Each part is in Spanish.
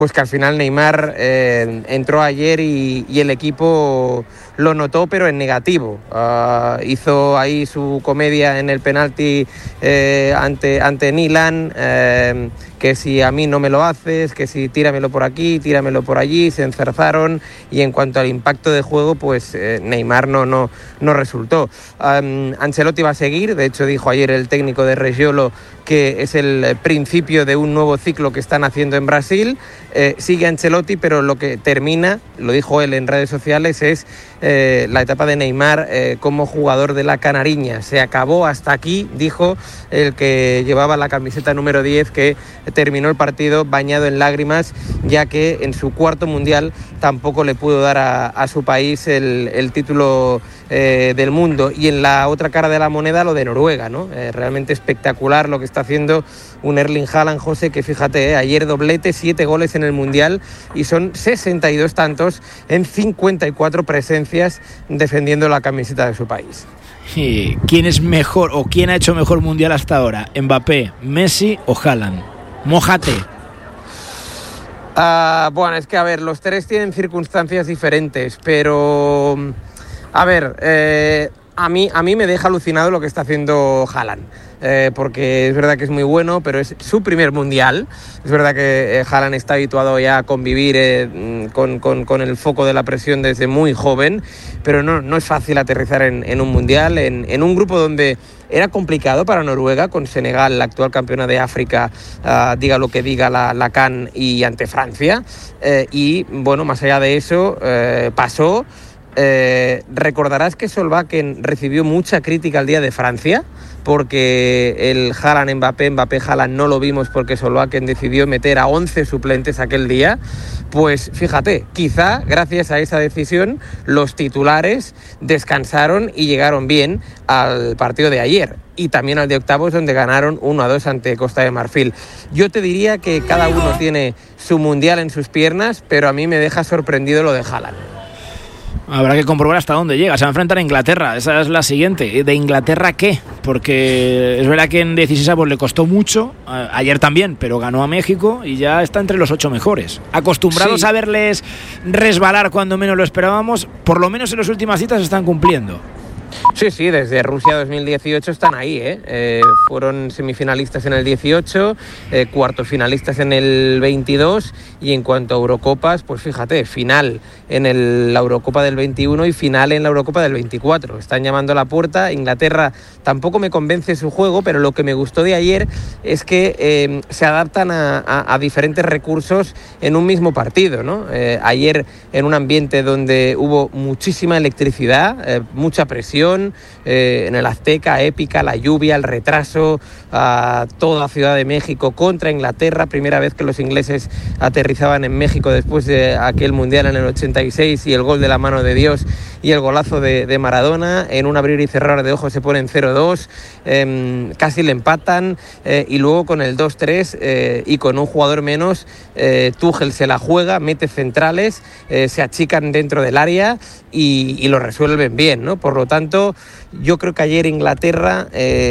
pues que al final Neymar entró ayer y el equipo lo notó, pero en negativo. Hizo ahí su comedia en el penalti ante Nilan, que si a mí no me lo haces, que si tíramelo por aquí, tíramelo por allí, se encerzaron, y en cuanto al impacto de juego, pues Neymar no resultó. Ancelotti va a seguir, de hecho dijo ayer el técnico de Reggiolo que es el principio de un nuevo ciclo que están haciendo en Brasil. Sigue Ancelotti, pero lo que termina, lo dijo él en redes sociales, es la etapa de Neymar como jugador de la Canariña. Se acabó hasta aquí, dijo el que llevaba la camiseta número 10, que terminó el partido bañado en lágrimas, ya que en su cuarto mundial tampoco le pudo dar a su país el título del mundo. Y en la otra cara de la moneda, lo de Noruega, ¿no? Realmente espectacular lo que está haciendo un Erling Haaland, José, que fíjate, ayer doblete, 7 goles en el mundial, y son 62 tantos en 54 presencias defendiendo la camiseta de su país. ¿Y quién es mejor o quién ha hecho mejor mundial hasta ahora? ¿Mbappé, Messi o Haaland? Mójate. Bueno, es que a ver, los tres tienen circunstancias diferentes, pero a ver, a mí me deja alucinado lo que está haciendo Haaland. Porque es verdad que es muy bueno, pero es su primer mundial. Es verdad que Haaland está habituado ya a convivir con el foco de la presión desde muy joven, pero no es fácil aterrizar en un mundial, en un grupo donde era complicado para Noruega, con Senegal, la actual campeona de África, diga lo que diga la CAN, y ante Francia. Y bueno, más allá de eso, pasó. Recordarás que Solbakken recibió mucha crítica el día de Francia, porque el Haaland Mbappé Haaland no lo vimos porque Solbakken decidió meter a 11 suplentes aquel día. Pues fíjate, quizá gracias a esa decisión los titulares descansaron y llegaron bien al partido de ayer, y también al de octavos, donde ganaron 1-2 ante Costa de Marfil. Yo te diría que cada uno tiene su mundial en sus piernas, pero a mí me deja sorprendido lo de Haaland. Habrá que comprobar hasta dónde llega. Se va a enfrentar a Inglaterra. Esa es la siguiente. ¿De Inglaterra qué? Porque es verdad que en 16avos le costó mucho. Ayer también, pero ganó a México y ya está entre los 8 mejores. Acostumbrados a verles resbalar cuando menos lo esperábamos, por lo menos en las últimas citas están cumpliendo. Sí, desde Rusia 2018 están ahí, fueron semifinalistas en el 18, cuartos finalistas en el 22, y en cuanto a Eurocopas, pues fíjate, final en la Eurocopa del 21 y final en la Eurocopa del 24. Están llamando a la puerta. Inglaterra tampoco me convence su juego, pero lo que me gustó de ayer es que se adaptan a diferentes recursos en un mismo partido, ¿no? Ayer en un ambiente donde hubo muchísima electricidad, mucha presión, en el Azteca, épica, la lluvia, el retraso, toda Ciudad de México contra Inglaterra, primera vez que los ingleses aterrizaban en México después de aquel mundial en el 86, y el gol de la mano de Dios y el golazo de Maradona. En un abrir y cerrar de ojos se ponen 0-2, casi le empatan, y luego con el 2-3 y con un jugador menos, Tuchel se la juega, mete centrales, se achican dentro del área y lo resuelven bien, ¿no? Por lo tanto, yo creo que ayer Inglaterra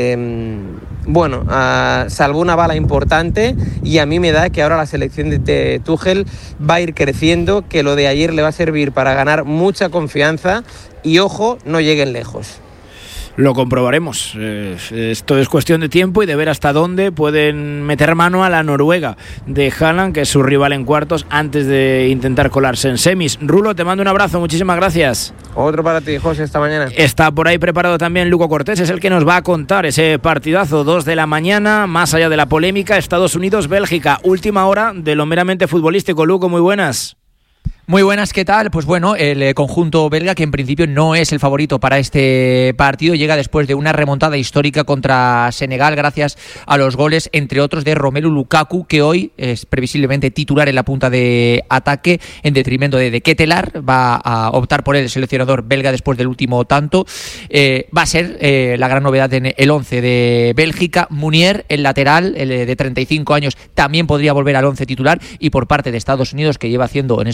salvó una bala importante, y a mí me da que ahora la selección de Tuchel va a ir creciendo, que lo de ayer le va a servir para ganar mucha confianza, y ojo, no lleguen lejos. Lo comprobaremos. Esto es cuestión de tiempo y de ver hasta dónde pueden meter mano a la Noruega de Haaland, que es su rival en cuartos, antes de intentar colarse en semis. Rulo, te mando un abrazo, muchísimas gracias. Otro para ti, José, esta mañana. Está por ahí preparado también Luco Cortés, es el que nos va a contar ese partidazo, 2 de la mañana, más allá de la polémica, Estados Unidos-Bélgica, última hora de lo meramente futbolístico. Luco, muy buenas. Muy buenas, ¿qué tal? Pues bueno, el conjunto belga, que en principio no es el favorito para este partido, llega después de una remontada histórica contra Senegal gracias a los goles, entre otros, de Romelu Lukaku, que hoy es previsiblemente titular en la punta de ataque en detrimento de Ketelaar. Va a optar por él el seleccionador belga después del último tanto. Va a ser la gran novedad en el 11 de Bélgica. Munier, el lateral, el de 35 años, también podría volver al 11 titular, y por parte de Estados Unidos, que lleva haciendo en este caso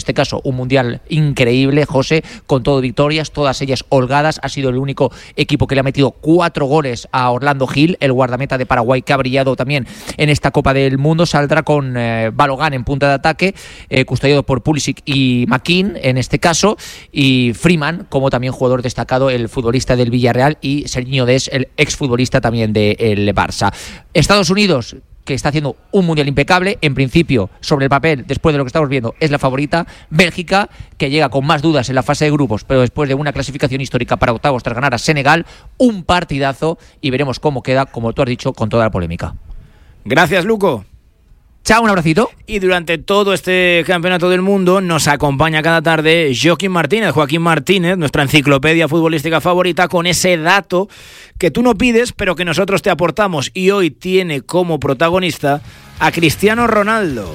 un mundial increíble, José, con todo victorias, todas ellas holgadas. Ha sido el único equipo que le ha metido 4 goles a Orlando Gil, el guardameta de Paraguay, que ha brillado también en esta Copa del Mundo. Saldrá con Balogan en punta de ataque, custodiado por Pulisic y McKean en este caso, y Freeman como también jugador destacado, el futbolista del Villarreal, y Serginho Dest, el exfutbolista también del Barça. Estados Unidos, que está haciendo un mundial impecable, en principio, sobre el papel, después de lo que estamos viendo, es la favorita. Bélgica, que llega con más dudas en la fase de grupos, pero después de una clasificación histórica para octavos tras ganar a Senegal, un partidazo, y veremos cómo queda, como tú has dicho, con toda la polémica. Gracias, Luco. Chao, un abracito. Y durante todo este campeonato del mundo nos acompaña cada tarde Joaquín Martínez, nuestra enciclopedia futbolística favorita, con ese dato que tú no pides, pero que nosotros te aportamos. Y hoy tiene como protagonista a Cristiano Ronaldo.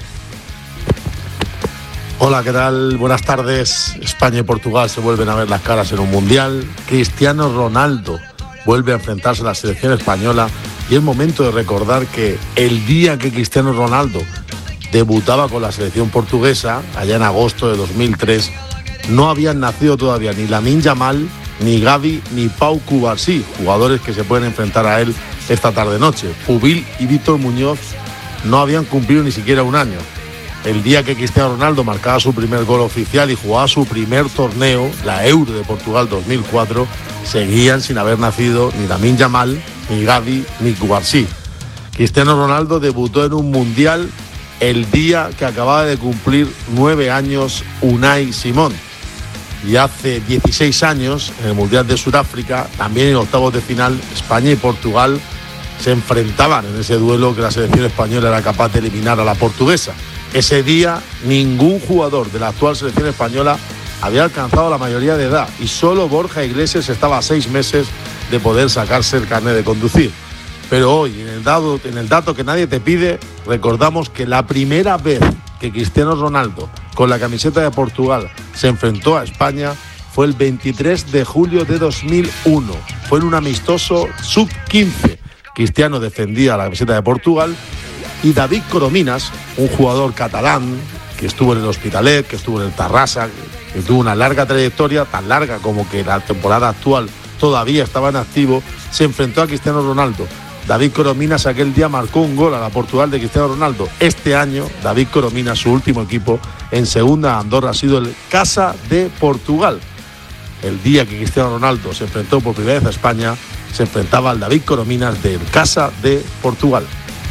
Hola, ¿qué tal? Buenas tardes. España y Portugal se vuelven a ver las caras en un mundial. Cristiano Ronaldo vuelve a enfrentarse a la selección española. Y es momento de recordar que el día que Cristiano Ronaldo debutaba con la selección portuguesa, allá en agosto de 2003, no habían nacido todavía ni Lamine Yamal, ni Gavi, ni Pau Cubarsí, jugadores que se pueden enfrentar a él esta tarde-noche. Pubil y Víctor Muñoz no habían cumplido ni siquiera un año. El día que Cristiano Ronaldo marcaba su primer gol oficial y jugaba su primer torneo, la Euro de Portugal 2004, seguían sin haber nacido ni Lamine Yamal, ni Gavi, ni Cubarsí. Cristiano Ronaldo debutó en un mundial el día que acababa de cumplir 9 años Unai Simón. Y hace 16 años, en el Mundial de Sudáfrica, también en octavos de final, España y Portugal se enfrentaban en ese duelo que la selección española era capaz de eliminar a la portuguesa. Ese día, ningún jugador de la actual selección española había alcanzado la mayoría de edad y solo Borja Iglesias estaba a 6 meses de poder sacarse el carnet de conducir. Pero hoy, en el dato que nadie te pide, recordamos que la primera vez que Cristiano Ronaldo, con la camiseta de Portugal, se enfrentó a España fue el 23 de julio de 2001. Fue en un amistoso sub-15. Cristiano defendía la camiseta de Portugal y David Corominas, un jugador catalán que estuvo en el Hospitalet, que estuvo en el Tarrasa, que tuvo una larga trayectoria, tan larga como que la temporada actual todavía estaba en activo, se enfrentó a Cristiano Ronaldo. David Corominas aquel día marcó un gol a la Portugal de Cristiano Ronaldo. Este año, David Corominas, su último equipo en segunda Andorra, ha sido el Casa de Portugal. El día que Cristiano Ronaldo se enfrentó por primera vez a España, se enfrentaba al David Corominas del Casa de Portugal.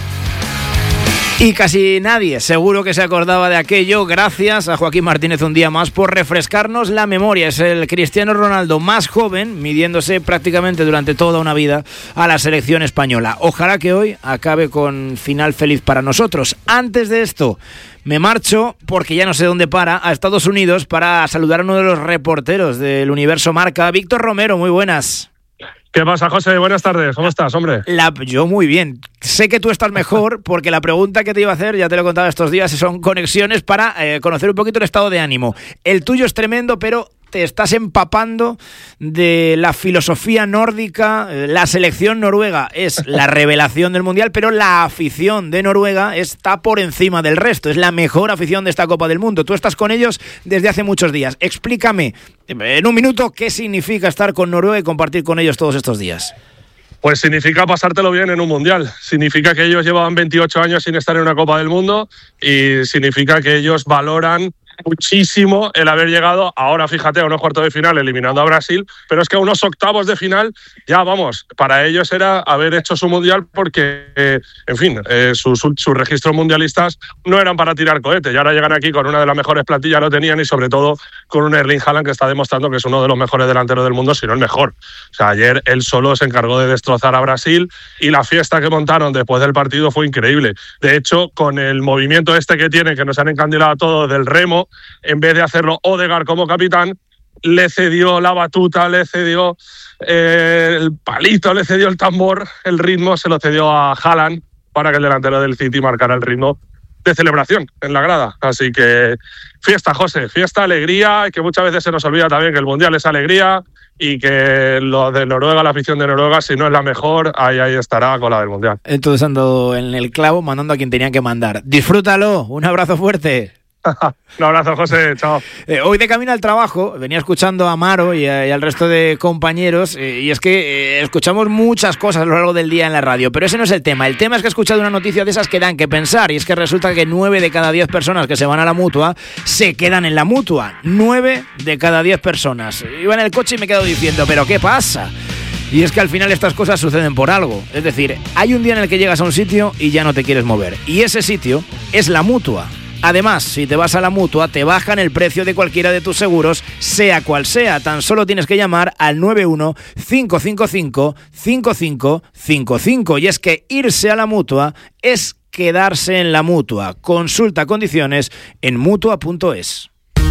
Y casi nadie seguro que se acordaba de aquello. Gracias a Joaquín Martínez un día más por refrescarnos la memoria. Es el Cristiano Ronaldo más joven, midiéndose prácticamente durante toda una vida a la selección española. Ojalá que hoy acabe con final feliz para nosotros. Antes de esto, me marcho, porque ya no sé dónde para, a Estados Unidos para saludar a uno de los reporteros del Universo Marca, Víctor Romero. Muy buenas. ¿Qué pasa, José? Buenas tardes. ¿Cómo estás, hombre? Yo muy bien. Sé que tú estás mejor porque la pregunta que te iba a hacer, ya te lo he contado estos días, son conexiones para conocer un poquito el estado de ánimo. El tuyo es tremendo, pero te estás empapando de la filosofía nórdica. La selección noruega es la revelación del Mundial, pero la afición de Noruega está por encima del resto. Es la mejor afición de esta Copa del Mundo. Tú estás con ellos desde hace muchos días. Explícame, en un minuto, qué significa estar con Noruega y compartir con ellos todos estos días. Pues significa pasártelo bien en un Mundial. Significa que ellos llevaban 28 años sin estar en una Copa del Mundo y significa que ellos valoran muchísimo el haber llegado ahora, fíjate, a unos cuartos de final eliminando a Brasil, pero es que a unos octavos de final ya, vamos, para ellos era haber hecho su mundial porque, en fin, sus registros mundialistas no eran para tirar cohetes y ahora llegan aquí con una de las mejores plantillas, lo tenían, y sobre todo con un Erling Haaland que está demostrando que es uno de los mejores delanteros del mundo, si no el mejor. O sea, ayer él solo se encargó de destrozar a Brasil y la fiesta que montaron después del partido fue increíble. De hecho, con el movimiento este que tienen, que nos han encandilado a todos del remo, en vez de hacerlo Odegaard como capitán, le cedió la batuta, le cedió el palito, le cedió el tambor, el ritmo se lo cedió a Haaland para que el delantero del City marcara el ritmo de celebración en la grada. Así que fiesta, José, fiesta, alegría, y que muchas veces se nos olvida también que el Mundial es alegría y que lo de Noruega, la afición de Noruega, si no es la mejor, ahí estará con la del Mundial. Entonces ando en el clavo mandando a quien tenía que mandar. Disfrútalo, un abrazo fuerte. Un abrazo, José, chao. Hoy de camino al trabajo venía escuchando a Maro y al resto de compañeros y es que escuchamos muchas cosas a lo largo del día en la radio, pero ese no es el tema. El tema es que he escuchado una noticia de esas que dan que pensar y es que resulta que 9 de cada 10 personas que se van a la Mutua se quedan en la Mutua. 9 de cada 10 personas. Iba en el coche y me quedo diciendo, ¿pero qué pasa? Y es que al final estas cosas suceden por algo. Es decir, hay un día en el que llegas a un sitio y ya no te quieres mover. Y ese sitio es la Mutua. Además, si te vas a la Mutua, te bajan el precio de cualquiera de tus seguros, sea cual sea. Tan solo tienes que llamar al 91-555-5555. Y es que irse a la Mutua es quedarse en la Mutua. Consulta condiciones en Mutua.es.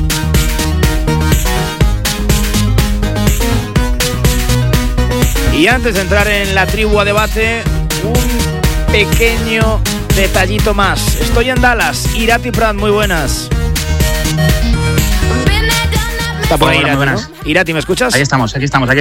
Y antes de entrar en la tribu a debate, un pequeño detallito más. Estoy en Dallas. Irati Prat, muy buenas. Está por ahí, Irati, buenas. ¿No? Irati, ¿me escuchas? Aquí estamos.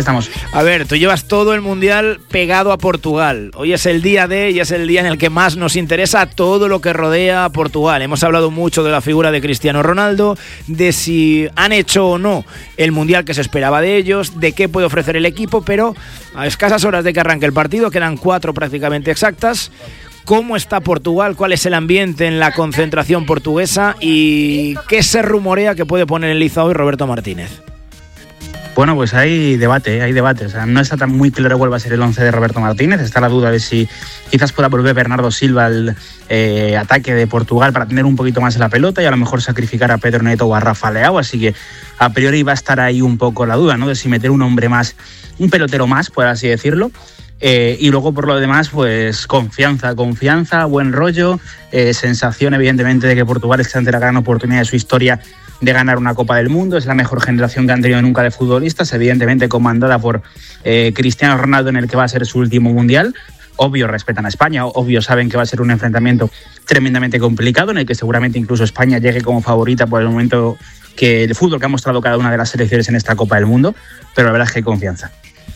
A ver, tú llevas todo el Mundial pegado a Portugal. Hoy es el día y es el día en el que más nos interesa todo lo que rodea a Portugal. Hemos hablado mucho de la figura de Cristiano Ronaldo, de si han hecho o no el Mundial que se esperaba de ellos, de qué puede ofrecer el equipo, pero a escasas horas de que arranque el partido, quedan 4 prácticamente exactas. ¿Cómo está Portugal? ¿Cuál es el ambiente en la concentración portuguesa? ¿Y qué se rumorea que puede poner en liza hoy Roberto Martínez? Bueno, pues hay debate. O sea, no está tan muy claro cuál va a ser el 11 de Roberto Martínez. Está la duda de si quizás pueda volver Bernardo Silva al ataque de Portugal para tener un poquito más la pelota y a lo mejor sacrificar a Pedro Neto o a Rafa Leao. Así que a priori va a estar ahí un poco la duda, ¿no? De si meter un hombre más, un pelotero más, por así decirlo. Y luego por lo demás, pues confianza, buen rollo, sensación evidentemente de que Portugal está ante la gran oportunidad de su historia de ganar una Copa del Mundo. Es la mejor generación que han tenido nunca de futbolistas, evidentemente comandada por Cristiano Ronaldo, en el que va a ser su último Mundial. Obvio respetan a España, obvio saben que va a ser un enfrentamiento tremendamente complicado, en el que seguramente incluso España llegue como favorita por el momento que el fútbol que ha mostrado cada una de las selecciones en esta Copa del Mundo, pero la verdad es que hay confianza.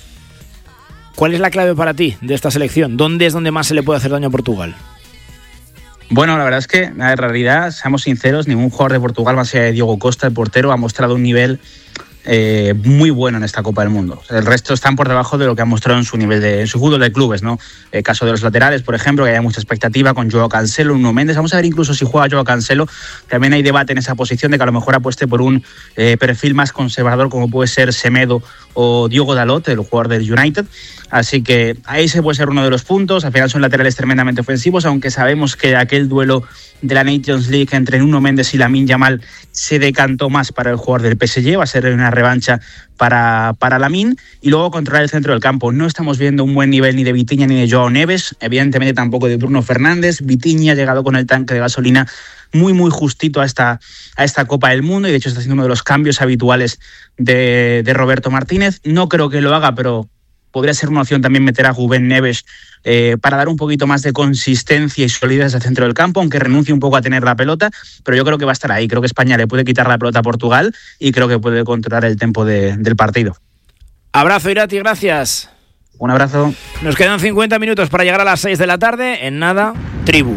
¿Cuál es la clave para ti de esta selección? ¿Dónde es donde más se le puede hacer daño a Portugal? Bueno, la verdad es que en realidad, seamos sinceros, ningún jugador de Portugal más allá de Diogo Costa, el portero, ha mostrado un nivel muy bueno en esta Copa del Mundo. El resto están por debajo de lo que ha mostrado en su nivel en su fútbol de clubes, ¿no? El caso de los laterales, por ejemplo, que hay mucha expectativa con Joao Cancelo, Nuno Méndez. Vamos a ver incluso si juega Joao Cancelo. También hay debate en esa posición de que a lo mejor apueste por un perfil más conservador como puede ser Semedo o Diogo Dalot, el jugador del United. Así que ahí se puede ser uno de los puntos. Al final son laterales tremendamente ofensivos, aunque sabemos que aquel duelo de la Nations League entre Nuno Méndez y Lamine Yamal se decantó más para el jugador del PSG. Va a ser una revancha para Lamine. Y luego controlar el centro del campo. No estamos viendo un buen nivel ni de Vitinha ni de Joao Neves, evidentemente tampoco de Bruno Fernández. Vitinha ha llegado con el tanque de gasolina muy justito a esta Copa del Mundo, y de hecho está siendo uno de los cambios habituales de Roberto Martínez. No creo que lo haga, pero podría ser una opción también meter a Rubén Neves para dar un poquito más de consistencia y solidez al centro del campo, aunque renuncie un poco a tener la pelota, pero yo creo que va a estar ahí. Creo que España le puede quitar la pelota a Portugal y creo que puede controlar el tempo del partido. Abrazo, Irati, gracias. Un abrazo. Nos quedan 50 minutos para llegar a las 6 de la tarde. En nada, tribu.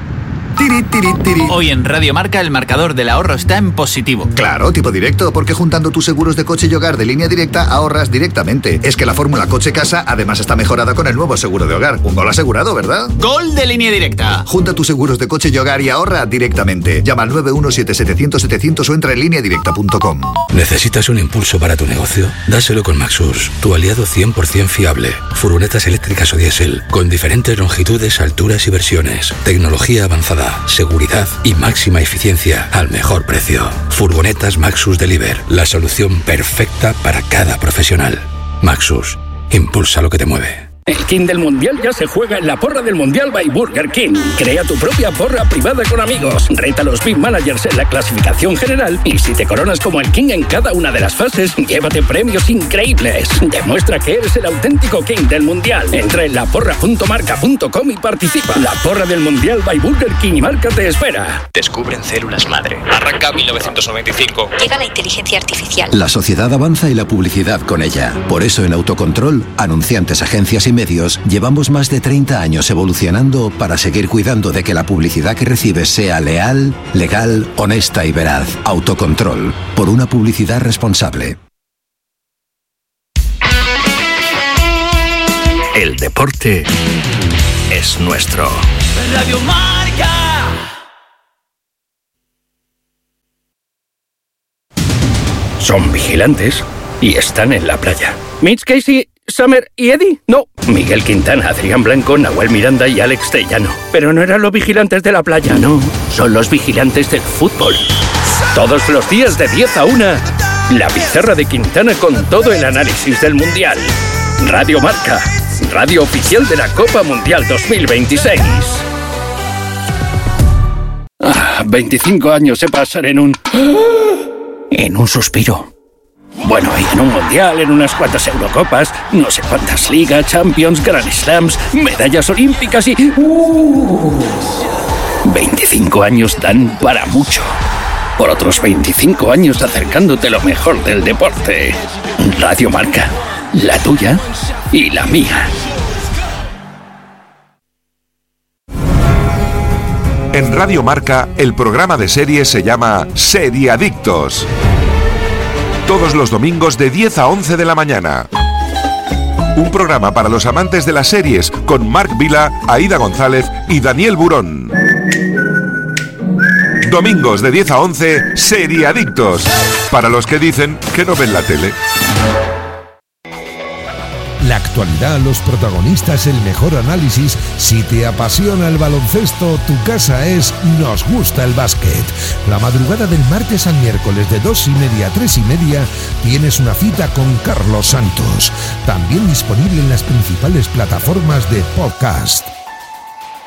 Hoy en Radio Marca el marcador del ahorro está en positivo. Claro, tipo directo, porque juntando tus seguros de coche y hogar de Línea Directa ahorras directamente. Es que la fórmula coche-casa además está mejorada con el nuevo seguro de hogar. Un gol asegurado, ¿verdad? ¡Gol de Línea Directa! Junta tus seguros de coche y hogar y ahorra directamente. Llama al 917-700-700 o entra en lineadirecta.com. ¿Necesitas un impulso para tu negocio? Dáselo con Maxus, tu aliado 100% fiable. Furgonetas eléctricas o diésel, con diferentes longitudes, alturas y versiones. Tecnología avanzada, seguridad y máxima eficiencia al mejor precio. Furgonetas Maxus Deliver, la solución perfecta para cada profesional. Maxus, impulsa lo que te mueve. El King del Mundial ya se juega en la porra del Mundial by Burger King. Crea tu propia porra privada con amigos. Reta a los Big Managers en la clasificación general y si te coronas como el King en cada una de las fases, llévate premios increíbles. Demuestra que eres el auténtico King del Mundial. Entra en laporra.marca.com y participa. La porra del Mundial by Burger King y Marca te espera. Descubren células madre. Arranca 1995. Llega la inteligencia artificial. La sociedad avanza y la publicidad con ella. Por eso en Autocontrol, anunciantes, agencias y Medios llevamos más de 30 años evolucionando para seguir cuidando de que la publicidad que recibes sea leal, legal, honesta y veraz. Autocontrol. Por una publicidad responsable. El deporte es nuestro. Radio Marca. Son vigilantes y están en la playa. Mitch, Casey, Summer y Eddie. No, Miguel Quintana, Adrián Blanco, Nahuel Miranda y Alex Tellano. Pero no eran los vigilantes de la playa, no. Son los vigilantes del fútbol. Todos los días de 10 a 1, la pizarra de Quintana con todo el análisis del Mundial. Radio Marca, radio oficial de la Copa Mundial 2026. 25 años se pasan en un suspiro. Bueno, y en un Mundial, en unas cuantas Eurocopas, no sé cuántas ligas, Champions, Grand Slams, medallas olímpicas y... 25 años dan para mucho. Por otros 25 años acercándote lo mejor del deporte. Radio Marca, la tuya y la mía. En Radio Marca, el programa de series se llama Seriadictos. Todos los domingos de 10 a 11 de la mañana. Un programa para los amantes de las series con Marc Vila, Aída González y Daniel Burón. Domingos de 10 a 11, Seriadictos. Para los que dicen que no ven la tele. La actualidad, los protagonistas, el mejor análisis. Si te apasiona el baloncesto, tu casa es Nos Gusta el Básquet. La madrugada del martes al miércoles de 2:30 a 3:30 tienes una cita con Carlos Santos. También disponible en las principales plataformas de podcast.